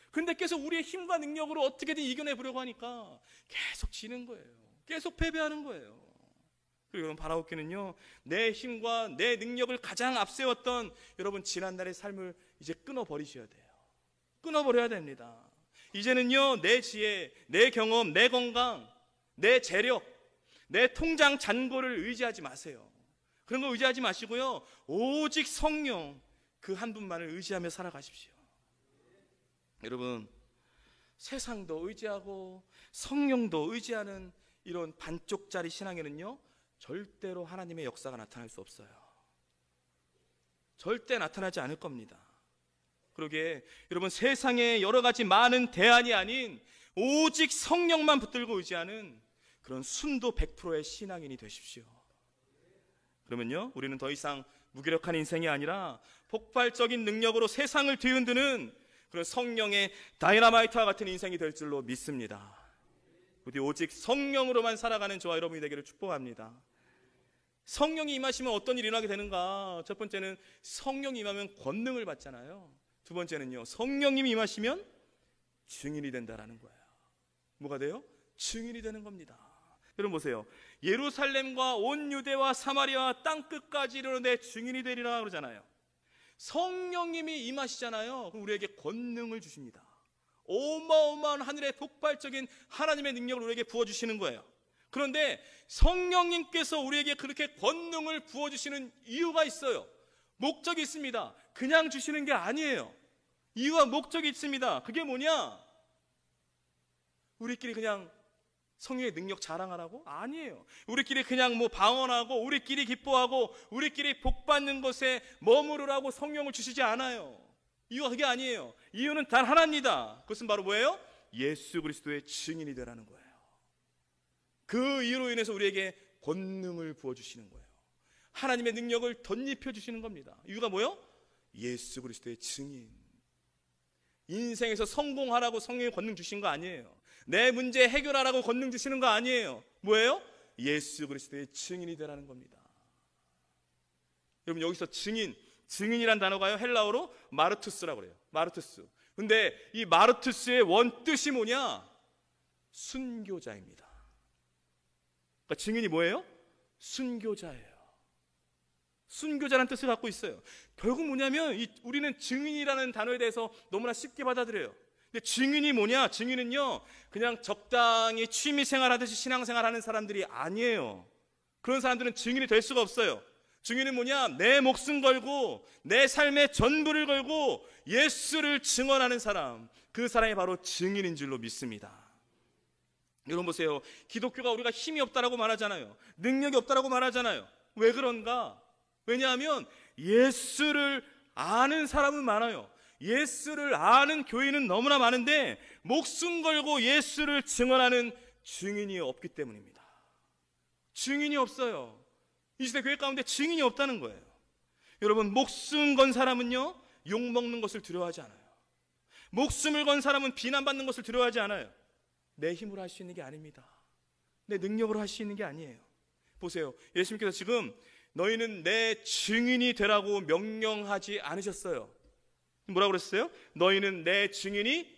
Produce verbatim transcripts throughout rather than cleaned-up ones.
근데 계속 우리의 힘과 능력으로 어떻게든 이겨내보려고 하니까 계속 지는 거예요. 계속 패배하는 거예요. 그리고 여러분, 바라옵기는요, 내 힘과 내 능력을 가장 앞세웠던 여러분 지난날의 삶을 이제 끊어버리셔야 돼요. 끊어버려야 됩니다. 이제는요, 내 지혜, 내 경험, 내 건강, 내 재력, 내 통장 잔고를 의지하지 마세요. 그런 거 의지하지 마시고요, 오직 성령 그 한 분만을 의지하며 살아가십시오. 여러분, 세상도 의지하고 성령도 의지하는 이런 반쪽짜리 신앙에는요, 절대로 하나님의 역사가 나타날 수 없어요. 절대 나타나지 않을 겁니다. 그러게 여러분, 세상에 여러 가지 많은 대안이 아닌 오직 성령만 붙들고 의지하는 그런 순도 백 퍼센트의 신앙인이 되십시오. 그러면요, 우리는 더 이상 무기력한 인생이 아니라 폭발적인 능력으로 세상을 뒤흔드는 그런 성령의 다이너마이트와 같은 인생이 될 줄로 믿습니다. 부디 오직 성령으로만 살아가는 저와 여러분이 되기를 축복합니다. 성령이 임하시면 어떤 일이 일어나게 되는가? 첫 번째는 성령이 임하면 권능을 받잖아요. 두 번째는요, 성령님이 임하시면 증인이 된다라는 거예요. 뭐가 돼요? 증인이 되는 겁니다. 여러분 보세요. 예루살렘과 온 유대와 사마리아 땅끝까지 이르러 내 증인이 되리라 그러잖아요. 성령님이 임하시잖아요. 그럼 우리에게 권능을 주십니다. 어마어마한 하늘의 폭발적인 하나님의 능력을 우리에게 부어주시는 거예요. 그런데 성령님께서 우리에게 그렇게 권능을 부어주시는 이유가 있어요. 목적이 있습니다. 그냥 주시는 게 아니에요. 이유와 목적이 있습니다. 그게 뭐냐? 우리끼리 그냥 성령의 능력 자랑하라고? 아니에요. 우리끼리 그냥 뭐 방언하고 우리끼리 기뻐하고 우리끼리 복받는 것에 머무르라고 성령을 주시지 않아요. 이유가 그게 아니에요. 이유는 단 하나입니다. 그것은 바로 뭐예요? 예수 그리스도의 증인이 되라는 거예요. 그 이유로 인해서 우리에게 권능을 부어주시는 거예요. 하나님의 능력을 덧입혀 주시는 겁니다. 이유가 뭐예요? 예수 그리스도의 증인. 인생에서 성공하라고 성령의 권능 주신 거 아니에요. 내 문제 해결하라고 권능 주시는 거 아니에요. 뭐예요? 예수 그리스도의 증인이 되라는 겁니다. 여러분, 여기서 증인, 증인이란 단어가요, 헬라어로 마르투스라고 그래요. 마르투스. 근데 이 마르투스의 원뜻이 뭐냐? 순교자입니다. 그러니까 증인이 뭐예요? 순교자예요. 순교자라는 뜻을 갖고 있어요. 결국 뭐냐면 이, 우리는 증인이라는 단어에 대해서 너무나 쉽게 받아들여요. 근데 증인이 뭐냐? 증인은요, 그냥 적당히 취미생활 하듯이 신앙생활 하는 사람들이 아니에요. 그런 사람들은 증인이 될 수가 없어요. 증인은 뭐냐? 내 목숨 걸고 내 삶의 전부를 걸고 예수를 증언하는 사람, 그 사람이 바로 증인인 줄로 믿습니다. 여러분 보세요. 기독교가 우리가 힘이 없다라고 말하잖아요. 능력이 없다라고 말하잖아요. 왜 그런가? 왜냐하면 예수를 아는 사람은 많아요. 예수를 아는 교인은 너무나 많은데 목숨 걸고 예수를 증언하는 증인이 없기 때문입니다. 증인이 없어요. 이 시대 교회 가운데 증인이 없다는 거예요. 여러분, 목숨 건 사람은요, 욕먹는 것을 두려워하지 않아요. 목숨을 건 사람은 비난받는 것을 두려워하지 않아요. 내 힘으로 할 수 있는 게 아닙니다. 내 능력으로 할 수 있는 게 아니에요. 보세요. 예수님께서 지금 너희는 내 증인이 되라고 명령하지 않으셨어요. 뭐라고 그랬어요? 너희는 내 증인이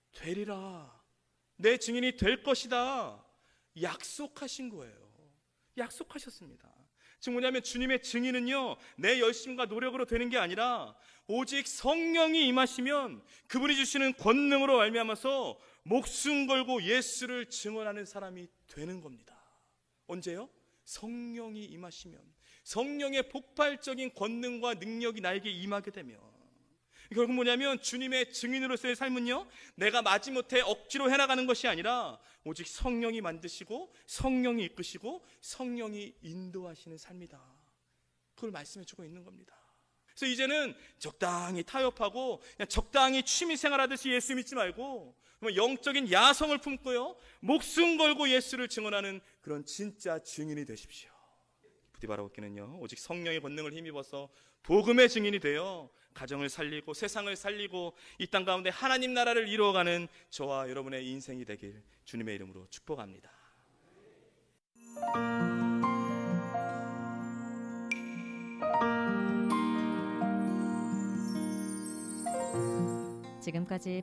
되리라. 내 증인이 될 것이다. 약속하신 거예요. 약속하셨습니다. 지금 뭐냐면 주님의 증인은요, 내 열심과 노력으로 되는 게 아니라 오직 성령이 임하시면 그분이 주시는 권능으로 말미암아서 목숨 걸고 예수를 증언하는 사람이 되는 겁니다. 언제요? 성령이 임하시면, 성령의 폭발적인 권능과 능력이 나에게 임하게 되면, 결국 뭐냐면 주님의 증인으로서의 삶은요, 내가 마지못해 억지로 해나가는 것이 아니라 오직 성령이 만드시고 성령이 이끄시고 성령이 인도하시는 삶이다. 그걸 말씀해 주고 있는 겁니다. 그래서 이제는 적당히 타협하고 그냥 적당히 취미생활하듯이 예수 믿지 말고 영적인 야성을 품고요, 목숨 걸고 예수를 증언하는 그런 진짜 증인이 되십시오. 부디 바라옵기는요, 오직 성령의 권능을 힘입어서 복음의 증인이 되어 가정을 살리고 세상을 살리고 이 땅 가운데 하나님 나라를 이루어가는 저와 여러분의 인생이 되길 주님의 이름으로 축복합니다. 지금까지